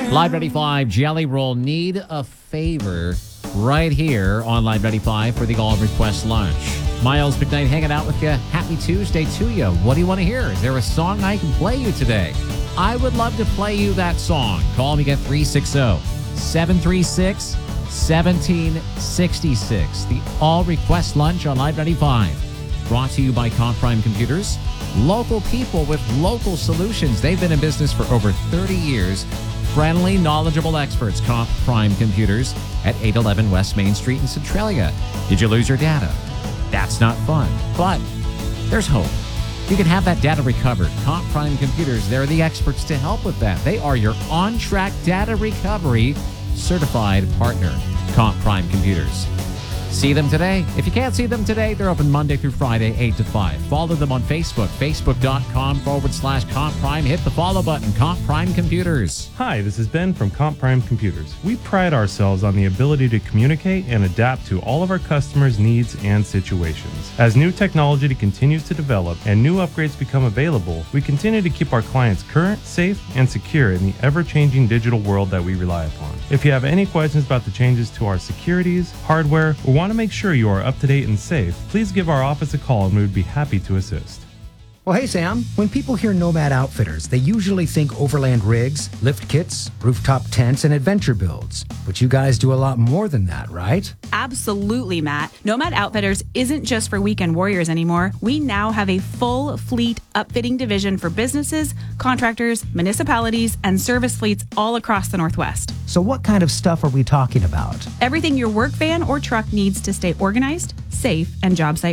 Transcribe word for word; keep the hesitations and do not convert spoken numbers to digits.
Live ninety-five Jelly Roll. Need a favor right here on Live ninety-five for the All Request Lunch. Miles McKnight hanging out with you. Happy Tuesday to you. What do you want to hear? Is there a song I can play you today? I would love to play you that song. Call me at three six zero, seven three six, one seven six six. The All Request Lunch on Live ninety-five. Brought to you by Comp Prime Computers. Local people with local solutions. They've been in business for over thirty years. Friendly, knowledgeable experts. Comp Prime Computers at eight eleven West Main Street in Centralia. Did you lose your data? That's not fun, but there's hope. You can have that data recovered. Comp Prime Computers, they're the experts to help with that. They are your on-track data recovery certified partner. Comp Prime Computers. See them today. If you can't see them today, they're open Monday through Friday, eight to five. Follow them on Facebook, facebook.com forward slash Comp Prime. Hit the follow button, Comp Prime Computers. Hi, this is Ben from Comp Prime Computers. We pride ourselves on the ability to communicate and adapt to all of our customers' needs and situations. As new technology continues to develop and new upgrades become available, we continue to keep our clients current, safe, and secure in the ever-changing digital world that we rely upon. If you have any questions about the changes to our securities, hardware, or want to make sure you are up to date and safe, please give our office a call and we would be happy to assist. Well, hey, Sam. When people hear Nomad Outfitters, they usually think overland rigs, lift kits, rooftop tents, and adventure builds. But you guys do a lot more than that, right? Absolutely, Matt. Nomad Outfitters isn't just for weekend warriors anymore. We now have a full fleet upfitting division for businesses, contractors, municipalities, and service fleets all across the Northwest. So what kind of stuff are we talking about? Everything your work van or truck needs to stay organized, safe, and job site